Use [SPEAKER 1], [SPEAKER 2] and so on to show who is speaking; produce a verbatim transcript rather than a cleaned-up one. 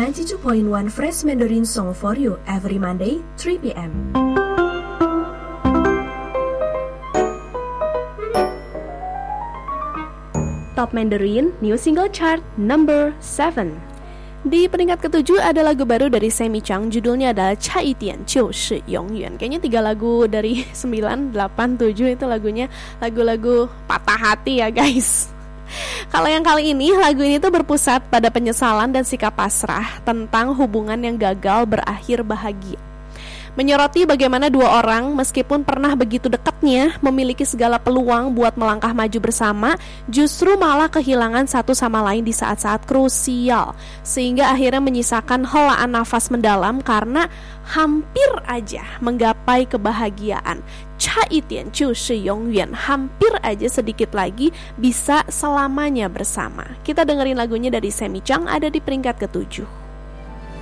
[SPEAKER 1] ninety-two point one Fresh Mandarin Song for you every Monday, three p.m.
[SPEAKER 2] Top Mandarin New Single Chart number seven. Di peringkat ketujuh ada lagu baru dari Sammy Chang, judulnya adalah 差一点就是永远. Kayaknya tiga lagu dari sembilan, delapan, tujuh itu lagunya lagu-lagu patah hati ya guys. Kalau yang kali ini, lagu ini tuh berpusat pada penyesalan dan sikap pasrah tentang hubungan yang gagal berakhir bahagia. Menyoroti bagaimana dua orang meskipun pernah begitu dekatnya, memiliki segala peluang buat melangkah maju bersama, justru malah kehilangan satu sama lain di saat-saat krusial, sehingga akhirnya menyisakan helaan nafas mendalam karena hampir aja menggapai kebahagiaan. 差一点就是永远, hampir aja sedikit lagi bisa selamanya bersama. Kita dengerin lagunya dari Sammy Chang, ada di peringkat ketujuh.